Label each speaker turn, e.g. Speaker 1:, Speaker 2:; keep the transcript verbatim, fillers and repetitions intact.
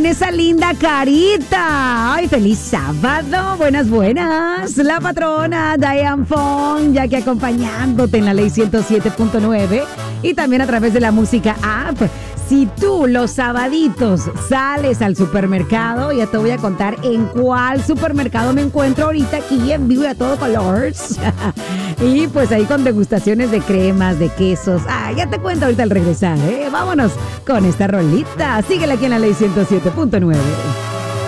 Speaker 1: esa linda carita. ¡Ay, feliz sábado! Buenas, buenas. La patrona Diane Fong, ya que acompañándote en la ley ciento siete punto nueve y también a través de la música app. Si tú los sabaditos sales al supermercado, ya te voy a contar en cuál supermercado me encuentro ahorita aquí en vivo y a todo color. Y pues ahí con degustaciones de cremas, de quesos. Ah, ya te cuento ahorita al regresar, ¿eh? Vámonos con esta rolita. Síguela aquí en la ley ciento siete punto nueve.